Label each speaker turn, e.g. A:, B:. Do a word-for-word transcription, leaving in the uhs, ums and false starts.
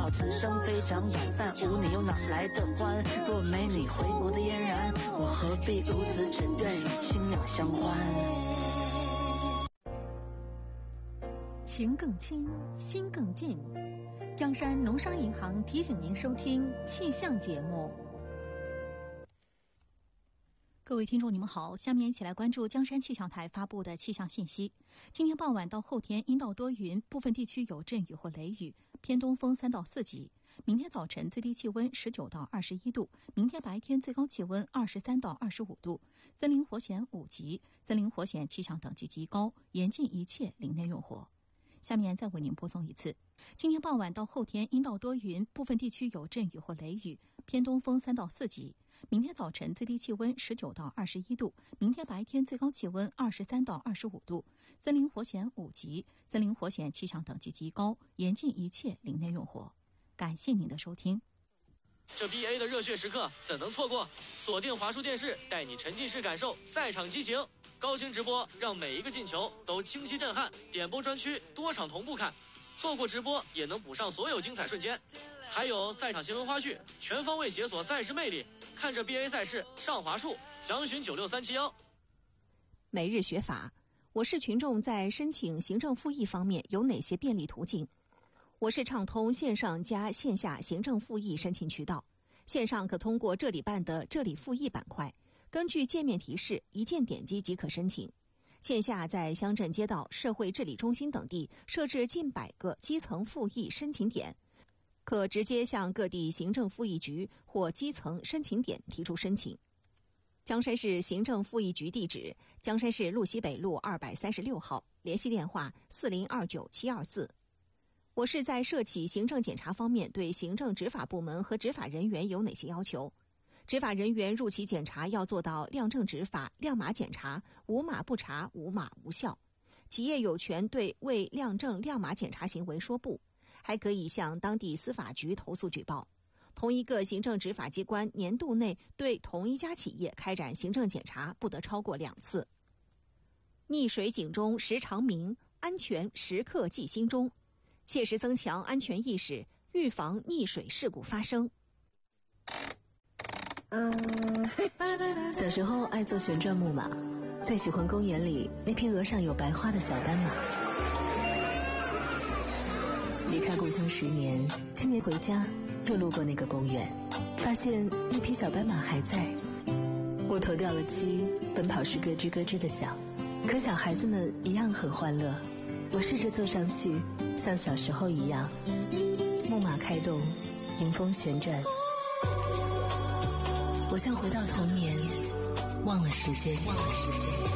A: 道此生非常短暂，无你又哪来的欢？若没你回眸的嫣然，我何必如此只愿与青鸟相欢？
B: 情更亲，心更近。江山农商银行提醒您收听气象节目。
C: 各位听众你们好，下面一起来关注江山气象台发布的气象信息。今天傍晚到后天阴到多云，部分地区有阵雨或雷雨，偏东风三到四级。明天早晨最低气温十九到二十一度，明天白天最高气温二十三到二十五度。森林火险五级，森林火险气象等级极高，严禁一切林内用火。下面再为您播送一次。今天傍晚到后天阴到多云，部分地区有阵雨或雷雨，偏东风三到四级。明天早晨最低气温十九到二十一度，明天白天最高气温二十三到二十五度。森林火险五级，森林火险气象等级极高，严禁一切林内用火。感谢您的收听。
D: 这 B A 的热血时刻怎能错过？锁定华数电视，带你沉浸式感受赛场激情。高清直播让每一个进球都清晰震撼，点播专区多场同步看，错过直播也能补上所有精彩瞬间。还有赛场新闻花絮，全方位解锁赛事魅力。看着 B A 赛事上华数，详询九六三七幺。
E: 每日学法，我市群众在申请行政复议方面有哪些便利途径？我市畅通线上加线下行政复议申请渠道。线上可通过这里办的这里复议板块，根据界面提示一键点击即可申请。线下在乡镇街道、社会治理中心等地设置近百个基层复议申请点，可直接向各地行政复议局或基层申请点提出申请。江山市行政复议局地址：江山市路西北路二百三十六号，联系电话四零二九七二四。我市在涉企行政检查方面对行政执法部门和执法人员有哪些要求？执法人员入企检查要做到亮正执法、亮码检查，无码不查，无码无效。企业有权对未亮正亮码检查行为说不，还可以向当地司法局投诉举报。同一个行政执法机关年度内对同一家企业开展行政检查不得超过两次。溺水警钟时常鸣，安全时刻记心中，切实增强安全意识，预防溺水事故发生。
F: 小时候爱做旋转木马，最喜欢公园里那匹额上有白花的小斑马。离开故乡十年，今年回家又路过那个公园，发现那匹小斑马还在。木头掉了漆，奔跑时咯吱咯吱的响，可小孩子们一样很欢乐。我试着坐上去，像小时候一样，木马开动，迎风旋转。我像回到童年，忘了时间，忘了时间。